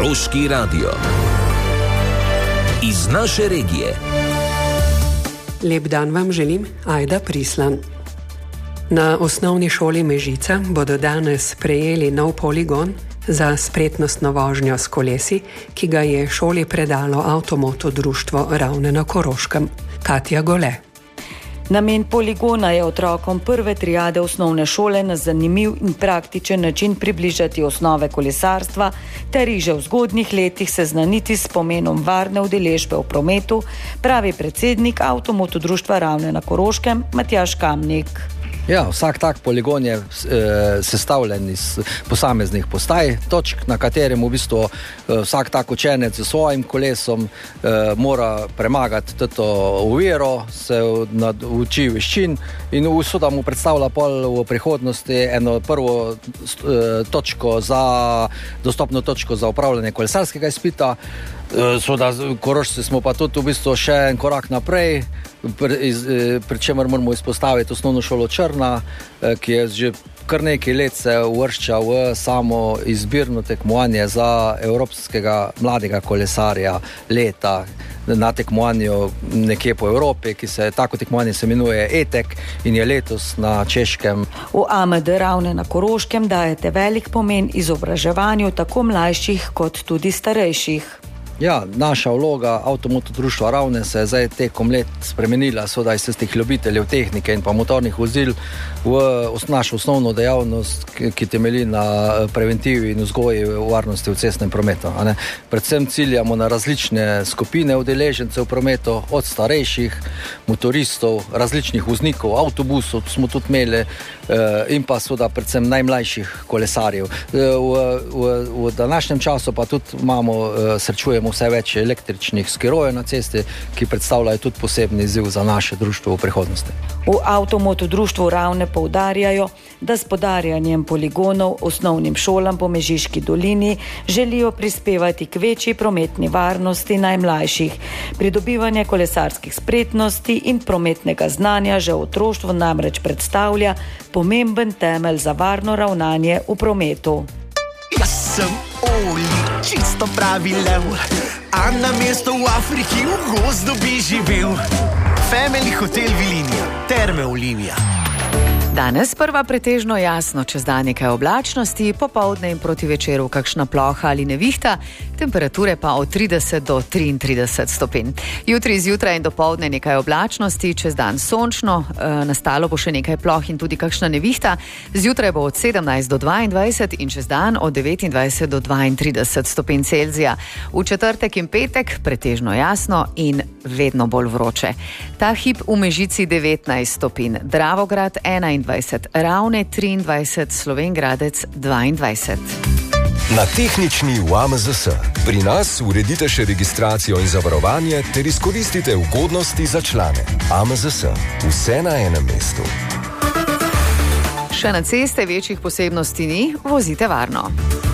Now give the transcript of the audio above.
Koroški radio. Iz naše regije. Lep dan vam želim, Ajda Prislan. Na osnovni šoli Mežica bodo danes prejeli nov poligon za spretnostno vožnjo s kolesi, ki ga je šoli predalo Avtomoto društvo Ravne na Koroškem. Katja Gole. Namen poligona je otrokom prve triade osnovne šole na zanimiv in praktičen način približati osnove kolesarstva ter jih že v zgodnjih letih seznaniti s pomenom varne udeležbe v prometu, pravi predsednik Avtomoto društva Ravne na Koroškem Matjaž Kamnik. Ja, vsak tak poligon je sestavljen iz posameznih postaj, točk, na katerem v bistvu vsak tak učenec z svojim kolesom mora premagati to oviro, se nauči veščin in vsuda mu predstavlja pol v prihodnosti eno prvo dostopno točko za upravljanje kolesarskega izpita. Korošci smo pa tudi v bistvu še en korak naprej, pri čemer moramo izpostaviti osnovno šolo Črna, ki je že kar nekaj let se uvršča v samo izbirno tekmovanje za evropskega mladega kolesarja leta na tekmovanju nekje po Evropi, tako tekmovanje se imenuje ETEK in je letos na Češkem. V AMD Ravne na Koroškem dajete velik pomen izobraževanju tako mlajših kot tudi starejših. Ja, naša vloga Avtomoto društva Ravne se je zdaj tekom let spremenila, sodaj se z teh ljubiteljev tehnike in pa motornih vozil v našo osnovno dejavnost, ki temelji na preventivi in vzgoji varnosti v cestnem prometu. Predvsem ciljamo na različne skupine udeležencev v prometu, od starejših, motoristov, različnih voznikov, avtobusov smo tudi imeli in pa seveda predvsem najmlajših kolesarjev. V današnjem času pa tudi srečujemo vse več električnih skirojev na cesti, ki predstavljajo tudi posebni izziv za naše društvo v prihodnosti. V Avtomoto društvu Ravne poudarjajo, da s podarjanjem poligonov osnovnim šolam po Mežiški dolini želijo prispevati k večji prometni varnosti najmlajših. Pridobivanje kolesarskih spretnosti in prometnega znanja že v otroštvu namreč predstavlja pomemben temelj za varno ravnanje v prometu. Jaz sem Oli, čisto pravi lev, a na mesto v Afriki v gozdu bi živel. Family Hotel Vilinija, Terme Olivija. Danes prva pretežno jasno, čez dan nekaj oblačnosti, popoldne in proti večeru kakšna ploha ali nevihta, temperature pa od 30 do 33 stopinj. Jutri zjutraj in dopoldne nekaj oblačnosti, čez dan sončno, nastalo bo še nekaj ploh in tudi kakšna nevihta, zjutraj bo od 17 do 22 in čez dan od 29 do 32 stopinj Celzija. V četrtek in petek pretežno jasno in vedno bolj vroče. Ta hip v Mežici 19 stopinj, Dravograd 21, Ravne 23, Slovenj Gradec 22. Na tehnični v AMZS. Pri nas uredite še registracijo in zavarovanje ter izkoristite ugodnosti za člane. AMZS. Vse na enem mestu. Še na ceste večjih posebnosti ni, vozite varno.